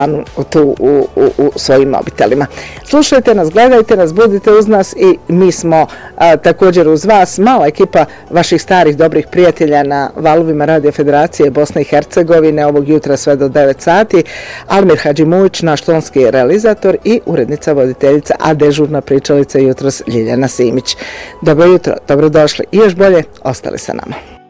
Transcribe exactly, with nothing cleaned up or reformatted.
tu u, u, u svojim mobitelima. Slušajte nas, gledajte nas, budite uz nas i mi smo a, također uz vas, mala ekipa vaših starih dobrih prijatelja na valovima Radio Federacije Bosne i Hercegovine ovog jutra sve do devet sati. Almir Hadžimujić, naš tonski realizator i urednica, voditeljica, a dežurna pričalica jutros Ljiljana Simić. Dobro jutro, dobrodošli i još bolje ostali sa nama.